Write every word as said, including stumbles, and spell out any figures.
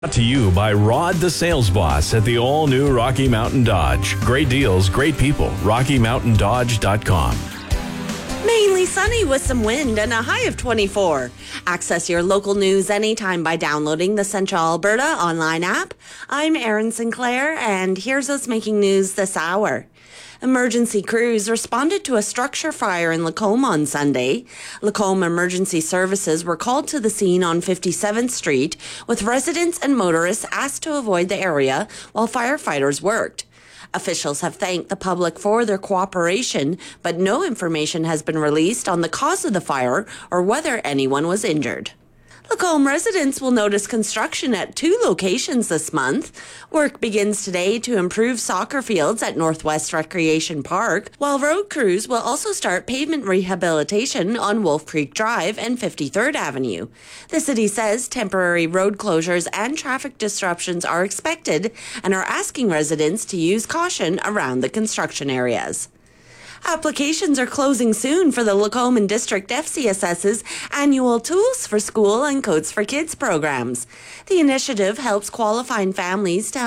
Brought to you by Rod the Sales Boss at the all-new Rocky Mountain Dodge. Great deals, great people. rocky mountain dodge dot com. Mainly sunny with some wind and a high of twenty-four. Access your local news anytime by downloading the Central Alberta online app. I'm Erin Sinclair, and here's what's making news this hour. Emergency crews responded to a structure fire in Lacombe on Sunday. Lacombe Emergency Services were called to the scene on fifty-seventh Street, with residents and motorists asked to avoid the area while firefighters worked. Officials have thanked the public for their cooperation, but no information has been released on the cause of the fire or whether anyone was injured. Lacombe residents will notice construction at two locations this month. Work begins today to improve soccer fields at Northwest Recreation Park, while road crews will also start pavement rehabilitation on Wolf Creek Drive and fifty-third Avenue. The city says temporary road closures and traffic disruptions are expected and are asking residents to use caution around the construction areas. Applications are closing soon for the Lacombe and District F C S's annual Tools for School and Coats for Kids programs. The initiative helps qualifying families to